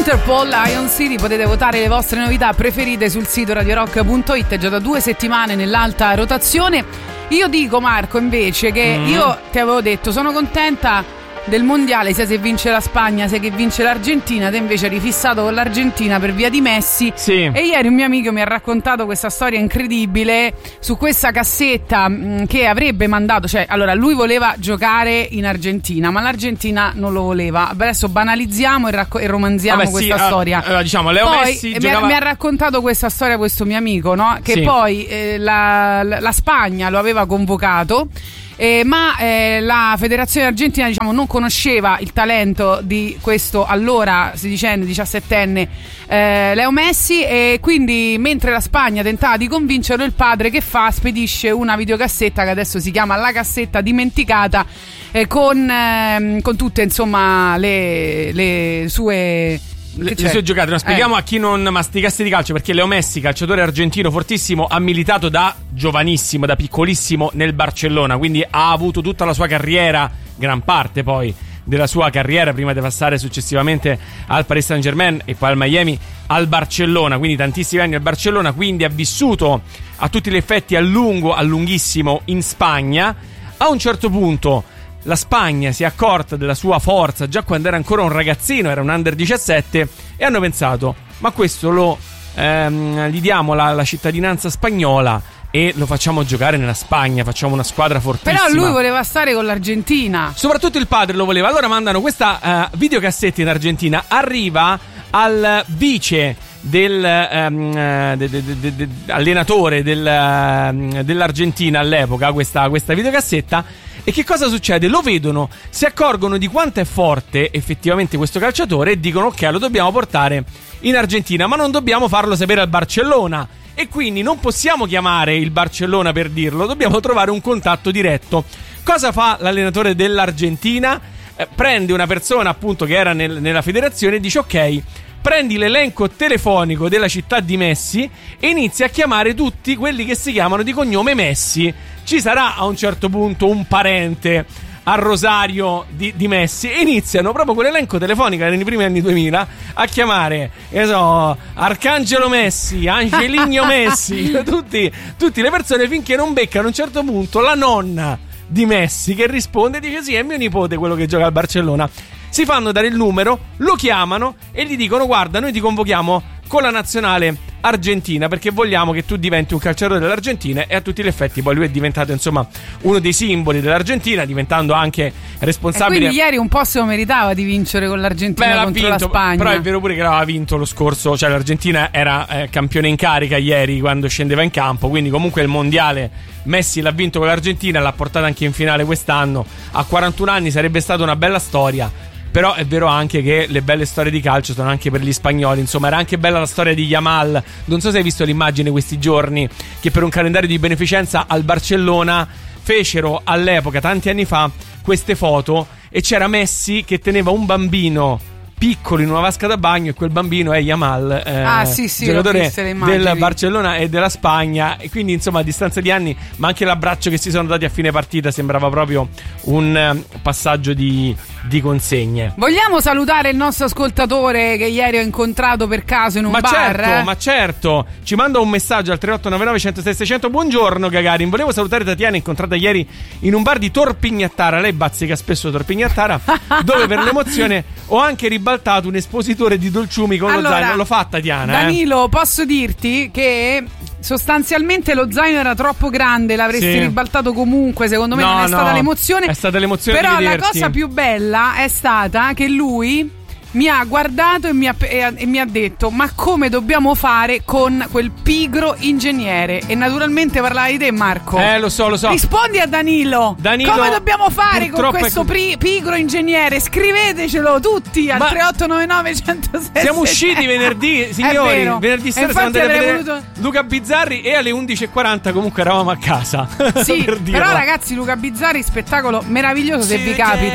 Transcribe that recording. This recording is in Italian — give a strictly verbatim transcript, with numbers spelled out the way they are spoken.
Interpol, Ion City. Potete votare le vostre novità preferite sul sito radio rock punto it, è già da due settimane nell'alta rotazione. Io dico, Marco, invece, che mm. io ti avevo detto sono contenta del mondiale, sia se vince la Spagna sia che vince l'Argentina. Te invece eri fissato con l'Argentina per via di Messi. Sì. E ieri un mio amico mi ha raccontato questa storia incredibile su questa cassetta mh, che avrebbe mandato, cioè, allora lui voleva giocare in Argentina, ma l'Argentina non lo voleva. Adesso banalizziamo e, racco- e romanziamo Vabbè, questa sì, storia. Uh, diciamo, Leo poi Messi mi, giocava... ha, mi ha raccontato questa storia questo mio amico, no? Che sì. poi eh, la, la, la Spagna lo aveva convocato. Eh, ma eh, la federazione argentina, diciamo, non conosceva il talento di questo allora sedicenne, diciassettenne eh, Leo Messi, e quindi mentre la Spagna tentava di convincerlo, il padre che fa? Spedisce una videocassetta che adesso si chiama La Cassetta Dimenticata, eh, con, eh, con tutte, insomma, le, le sue... Le, le sue giocate. No, spieghiamo eh. a chi non masticasse di calcio, perché Leo Messi, calciatore argentino fortissimo, ha militato da giovanissimo, da piccolissimo nel Barcellona, quindi ha avuto tutta la sua carriera, gran parte poi della sua carriera, prima di passare successivamente al Paris Saint-Germain e poi al Miami, al Barcellona, quindi tantissimi anni al Barcellona, quindi ha vissuto a tutti gli effetti a lungo, a lunghissimo in Spagna. A un certo punto la Spagna si è accorta della sua forza già quando era ancora un ragazzino, era un under diciassette, e hanno pensato: ma questo lo ehm, gli diamo la, la cittadinanza spagnola e lo facciamo giocare nella Spagna, facciamo una squadra fortissima. Però lui voleva stare con l'Argentina, soprattutto il padre lo voleva. Allora mandano questa uh, videocassetta in Argentina, arriva al vice del um, de, de, de, de, allenatore del, uh, dell'Argentina all'epoca questa, questa videocassetta. E che cosa succede? Lo vedono, si accorgono di quanto è forte effettivamente questo calciatore e dicono: ok, lo dobbiamo portare in Argentina, ma non dobbiamo farlo sapere al Barcellona. E quindi non possiamo chiamare il Barcellona per dirlo, dobbiamo trovare un contatto diretto. Cosa fa l'allenatore dell'Argentina? Eh, prende una persona appunto che era nel, nella federazione e dice: ok, prendi l'elenco telefonico della città di Messi e inizia a chiamare tutti quelli che si chiamano di cognome Messi. Ci sarà a un certo punto un parente a Rosario di, di Messi, e iniziano proprio con l'elenco telefonico nei primi anni duemila a chiamare, che so, Arcangelo Messi, Angelino Messi, tutti, tutte le persone, finché non beccano a un certo punto la nonna di Messi che risponde e dice: sì, è mio nipote quello che gioca al Barcellona. Si fanno dare il numero, lo chiamano e gli dicono: guarda, noi ti convochiamo con la nazionale argentina perché vogliamo che tu diventi un calciatore dell'Argentina. E a tutti gli effetti poi lui è diventato, insomma, uno dei simboli dell'Argentina, diventando anche responsabile. E quindi ieri un po' se lo meritava di vincere con l'Argentina. Beh, contro vinto, la Spagna. Però è vero pure che l'aveva vinto lo scorso, cioè l'Argentina era eh, campione in carica ieri quando scendeva in campo, quindi comunque il mondiale Messi l'ha vinto con l'Argentina, l'ha portata anche in finale quest'anno. A quarantuno anni sarebbe stata una bella storia. Però è vero anche che le belle storie di calcio sono anche per gli spagnoli. Insomma, era anche bella la storia di Yamal. Non so se hai visto l'immagine questi giorni, che per un calendario di beneficenza al Barcellona fecero all'epoca, tanti anni fa, queste foto, e c'era Messi che teneva un bambino piccolo in una vasca da bagno, e quel bambino è Yamal, eh, ah, sì, sì, giocatore del Barcellona e della Spagna. E quindi, insomma, a distanza di anni, ma anche l'abbraccio che si sono dati a fine partita sembrava proprio un passaggio di, di consegne. Vogliamo salutare il nostro ascoltatore che ieri ho incontrato per caso in un ma bar? Certo, eh? ma certo, ci manda un messaggio al tre otto nove nove uno zero sei sei zero zero. Buongiorno Gagarin, volevo salutare Tatiana, incontrata ieri in un bar di Torpignattara. Lei bazzica spesso Torpignattara dove per l'emozione ho anche ribaltato un espositore di dolciumi con allora, lo zaino. Lo fa Tatiana, Danilo, eh? posso dirti che sostanzialmente lo zaino era troppo grande, l'avresti sì. ribaltato comunque. Secondo me no, non è no, stata l'emozione. È stata l'emozione. Però di la vederti. cosa più bella è stata che lui mi ha guardato e mi ha, e, e mi ha detto: ma come dobbiamo fare con quel pigro ingegnere? E naturalmente parlavi di te, Marco. Eh, lo so, lo so. Rispondi a Danilo. Danilo, come dobbiamo fare con questo è... pri- pigro ingegnere? Scrivetecelo tutti al ma tre otto nove nove uno zero sei. Siamo usciti venerdì, signori. Venerdì sera siamo andati a vedere voluto... Luca Bizzarri, e alle undici e quaranta comunque eravamo a casa. Sì, per però ragazzi, Luca Bizzarri, spettacolo meraviglioso, se vi capita.